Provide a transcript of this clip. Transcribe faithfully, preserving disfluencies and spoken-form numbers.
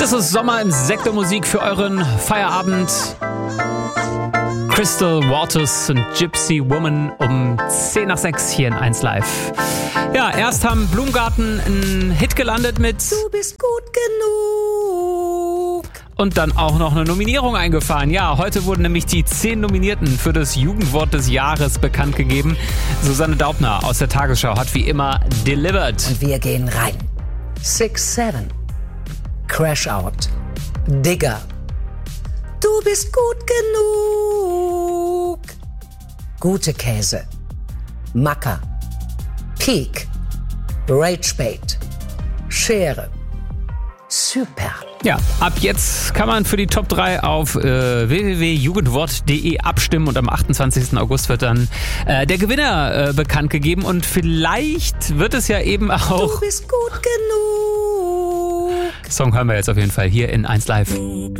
Es ist Sommer im Sektormusik für euren Feierabend. Crystal Waters und Gypsy Woman um zehn nach sechs hier in eins Live. Ja, erst haben Blumgarten einen Hit gelandet mit Du bist gut genug. Und dann auch noch eine Nominierung eingefahren. Ja, heute wurden nämlich die zehn Nominierten für das Jugendwort des Jahres bekannt gegeben. Susanne Daubner aus der Tagesschau hat wie immer delivered. Und wir gehen rein. six seven. Crash Out. Digger. Du bist gut genug. Gute Käse. Macker. Peak. Ragebait. Schere. Super. Ja, ab jetzt kann man für die Top drei auf äh, w w w punkt jugendwort punkt d e abstimmen und am achtundzwanzigsten August wird dann äh, der Gewinner äh, bekannt gegeben und vielleicht wird es ja eben auch... Du bist gut genug. Song hören wir jetzt auf jeden Fall hier in eins Live.